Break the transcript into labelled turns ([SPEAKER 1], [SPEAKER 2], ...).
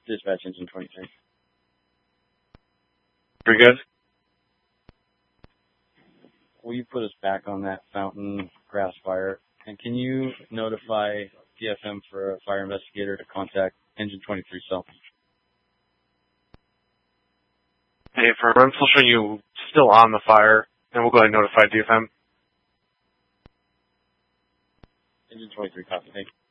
[SPEAKER 1] Dispatch Engine 23.
[SPEAKER 2] Pretty good.
[SPEAKER 1] Will you put us back on that fountain grass fire? And can you notify DFM for a fire investigator to contact Engine 23 cell?
[SPEAKER 2] Hey, for I'm still showing you still on the fire, and we'll go ahead and notify DFM.
[SPEAKER 1] Engine 23, copy. Thank you.